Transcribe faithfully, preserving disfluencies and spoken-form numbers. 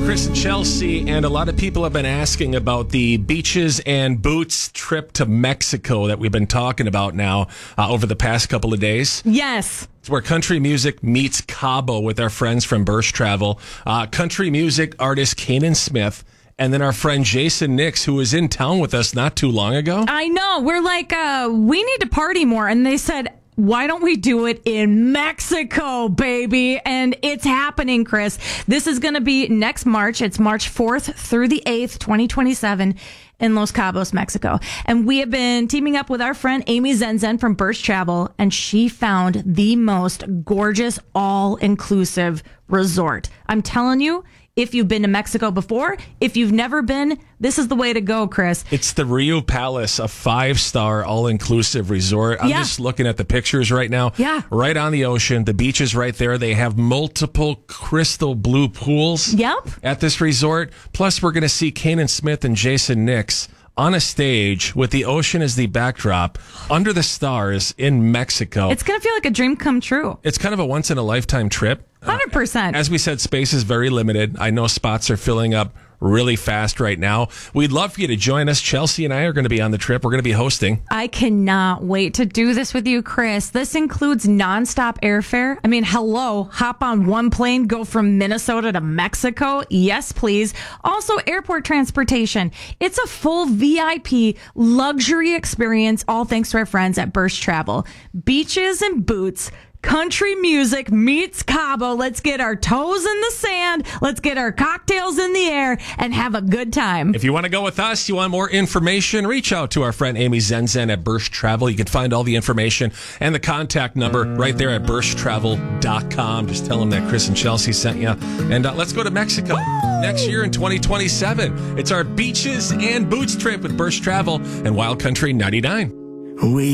Chris and Chelsea, and a lot of people have been asking about the Beaches and Boots trip to Mexico that we've been talking about now uh, over the past couple of days. Yes. It's where country music meets Cabo with our friends from Bursch Travel. Uh, country music artist Kanan Smith, and then our friend Jason Nix, who was in town with us not too long ago. I know. We're like, uh, we need to party more. And they said, why don't we do it in Mexico, baby? And it's happening, Chris. This is going to be next March. It's March fourth through the eighth, twenty twenty-seven in Los Cabos, Mexico. And we have been teaming up with our friend Amy Zenzen from Bursch Travel, and she found the most gorgeous all-inclusive resort. I'm telling you, if you've been to Mexico before, if you've never been, this is the way to go, Chris. It's the Rio Palace, a five-star all-inclusive resort. I'm yeah. just looking at the pictures right now. Yeah. Right on the ocean. The beach is right there. They have multiple crystal blue pools Yep. at this resort. Plus, we're going to see Kanan Smith and Jason Nix on a stage with the ocean as the backdrop under the stars in Mexico. It's going to feel like a dream come true. It's kind of a once-in-a-lifetime trip. one hundred percent. Uh, as we said, space is very limited. I know spots are filling up really fast right now. We'd love for you to join us. Chelsea and I are going to be on the trip. We're going to be hosting. I cannot wait to do this with you, Chris. This includes nonstop airfare. I mean, hello, hop on one plane, go from Minnesota to Mexico. Yes, please. Also, airport transportation. It's a full V I P luxury experience, all thanks to our friends at Bursch Travel. Beaches and Boots. Country music meets Cabo. Let's get our toes in the sand. Let's get our cocktails in the air and have a good time. If you want to go with us, you want more information, reach out to our friend Amy Zenzen at Bursch Travel. You can find all the information and the contact number right there at bursch travel dot com. Just tell them that Chris and Chelsea sent you. And uh, let's go to Mexico next year in twenty twenty-seven. It's our Beaches and Boots trip with Bursch Travel and Wild Country ninety-nine. We